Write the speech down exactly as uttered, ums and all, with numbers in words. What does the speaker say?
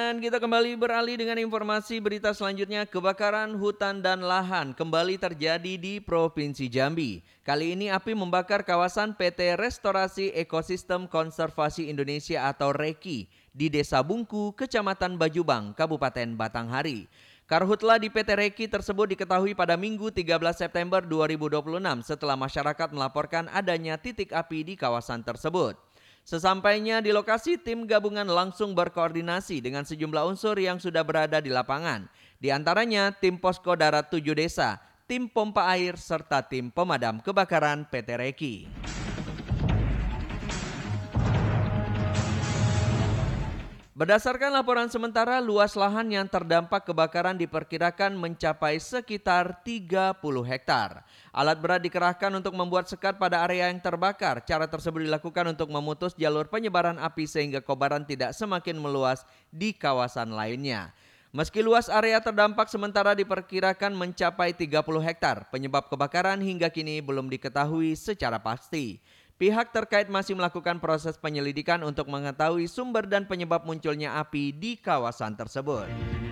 Dan kita kembali beralih dengan informasi berita selanjutnya. Kebakaran hutan dan lahan kembali terjadi di Provinsi Jambi. Kali ini api membakar kawasan P T Restorasi Ekosistem Konservasi Indonesia atau REKI di Desa Bungku, Kecamatan Bajubang, Kabupaten Batanghari. Karhutla di P T REKI tersebut diketahui pada Minggu tiga belas September dua ribu dua puluh enam setelah masyarakat melaporkan adanya titik api di kawasan tersebut. Sesampainya di lokasi, tim gabungan langsung berkoordinasi dengan sejumlah unsur yang sudah berada di lapangan. Di antaranya tim Posko Darat tujuh Desa, tim pompa air, serta tim pemadam kebakaran P T REKI. Berdasarkan laporan sementara, luas lahan yang terdampak kebakaran diperkirakan mencapai sekitar tiga puluh hektar. Alat berat dikerahkan untuk membuat sekat pada area yang terbakar. Cara tersebut dilakukan untuk memutus jalur penyebaran api sehingga kobaran tidak semakin meluas di kawasan lainnya. Meski luas area terdampak sementara diperkirakan mencapai tiga puluh hektar, penyebab kebakaran hingga kini belum diketahui secara pasti. Pihak terkait masih melakukan proses penyelidikan untuk mengetahui sumber dan penyebab munculnya api di kawasan tersebut.